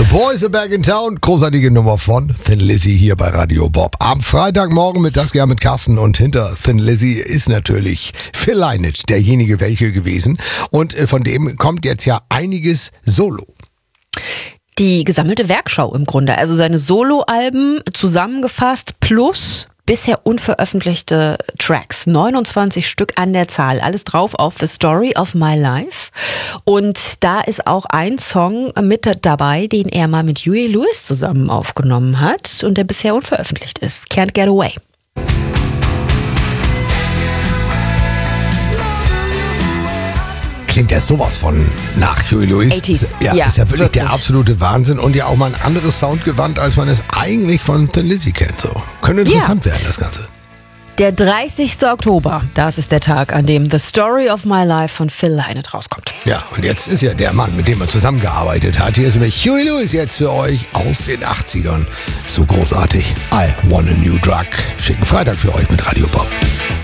Boys are back in town. Großartige Nummer von Thin Lizzy hier bei Radio Bob. Am Freitagmorgen mit Das Jahr mit Carsten und hinter Thin Lizzy ist natürlich Phil Lynott, derjenige welche gewesen. Und von dem kommt jetzt ja einiges solo. Die gesammelte Werkschau im Grunde, also seine Soloalben zusammengefasst plus bisher unveröffentlichte Tracks, 29 Stück an der Zahl, alles drauf auf The Story of My Life. Und da ist auch ein Song mit dabei, den er mal mit Huey Lewis zusammen aufgenommen hat und der bisher unveröffentlicht ist, Can't Get Away. Klingt ja sowas von nach Huey Lewis. 80s. Ja, ist ja wirklich der absolute Wahnsinn und ja auch mal ein anderes Soundgewand, als man es eigentlich von Thin Lizzy kennt. So. Könnte interessant werden, das Ganze. Der 30. Oktober, das ist der Tag, an dem The Story of My Life von Phil Lynott rauskommt. Ja, und jetzt ist ja der Mann, mit dem er zusammengearbeitet hat. Hier ist nämlich Huey Lewis jetzt für euch aus den 80ern. So großartig. I Want a New Drug. Schicken Freitag für euch mit Radio Bob.